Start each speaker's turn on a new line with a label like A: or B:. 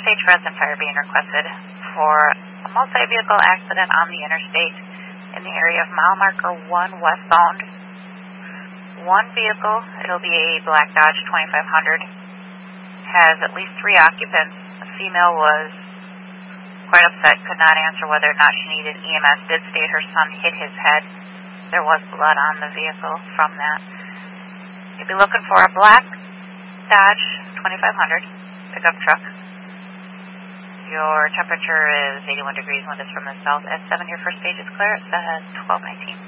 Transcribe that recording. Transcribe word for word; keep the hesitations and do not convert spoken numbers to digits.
A: stage for and fire being requested for a multi-vehicle accident on the interstate in the area of mile marker one westbound. One vehicle, it'll be a black Dodge twenty-five hundred, has at least three occupants. The female was quite upset, could not answer whether or not she needed E M S, did state her son hit his head. There was blood on the vehicle from that. You'll be looking for a black Dodge twenty-five hundred pickup truck. Your temperature is eighty-one degrees, wind is from the south. At seven, your first stage is clear. It's at twelve nineteen.